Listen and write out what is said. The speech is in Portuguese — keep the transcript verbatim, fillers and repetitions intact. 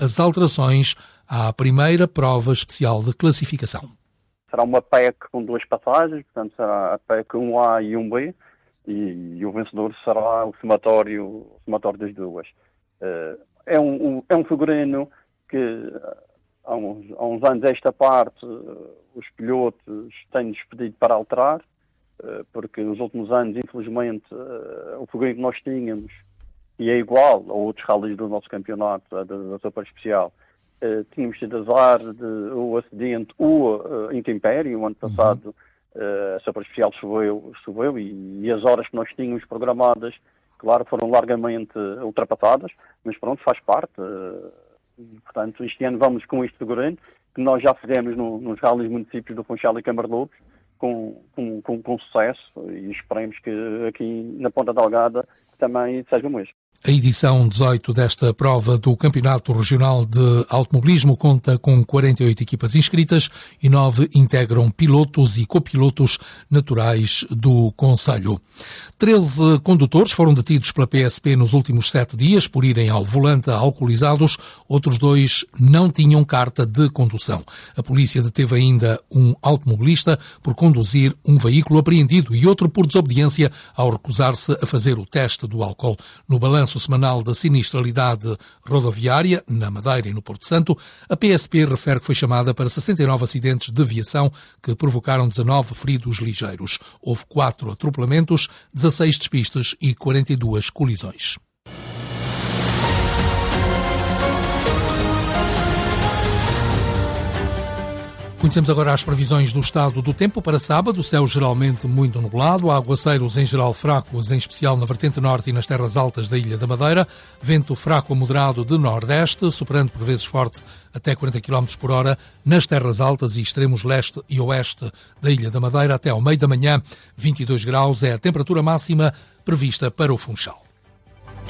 as alterações à primeira prova especial de classificação. Será uma P E C com duas passagens, portanto será a P E C um A e um B, e, e o vencedor será o somatório, o somatório das duas. Uh, é, um, um, é um figurino que há uns, há uns anos esta parte uh, os pilotos têm-nos pedido para alterar, uh, porque nos últimos anos, infelizmente, uh, o figurino que nós tínhamos, e é igual a outros rallies do nosso campeonato, da, da Super Especial, uh, tínhamos tido azar de o acidente ou uh, intempérie. O ano passado uh, a Super Especial choveu, choveu e, e as horas que nós tínhamos programadas, claro, foram largamente ultrapassadas, mas pronto, faz parte. Uh, portanto, este ano vamos com este figurino, que nós já fizemos no, nos rallies municípios do Funchal e Câmara de Lobos, com, com, com, com sucesso, e esperemos que aqui na Ponta Delgada também seja o mesmo. A edição dezoito desta prova do Campeonato Regional de Automobilismo conta com quarenta e oito equipas inscritas e nove integram pilotos e copilotos naturais do concelho. treze condutores foram detidos pela P S P nos últimos sete dias por irem ao volante alcoolizados. Outros dois não tinham carta de condução. A polícia deteve ainda um automobilista por conduzir um veículo apreendido e outro por desobediência ao recusar-se a fazer o teste do álcool. No balanço semanal da sinistralidade rodoviária, na Madeira e no Porto Santo, a P S P refere que foi chamada para sessenta e nove acidentes de viação que provocaram dezanove feridos ligeiros. Houve quatro atropelamentos, dezasseis despistes e quarenta e duas colisões. Conhecemos agora as previsões do estado do tempo para sábado. Céu geralmente muito nublado, aguaceiros em geral fracos, em especial na vertente norte e nas terras altas da Ilha da Madeira. Vento fraco a moderado de nordeste, superando por vezes forte até quarenta quilómetros por hora nas terras altas e extremos leste e oeste da Ilha da Madeira. Até ao meio da manhã, vinte e dois graus é a temperatura máxima prevista para o Funchal.